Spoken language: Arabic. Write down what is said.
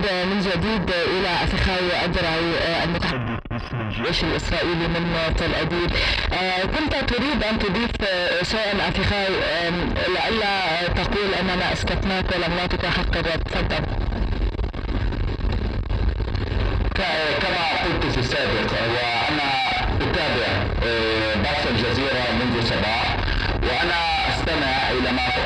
من جديد إلى أخي أدرعي المتحدث باسم الجيش الإسرائيلي من تل أبيب. كنت تريد أن تضيف شيئا أخي لئلا تقول أننا أسكتناك ولم نعطك حق الرد. تفضل. كما قلت في السابق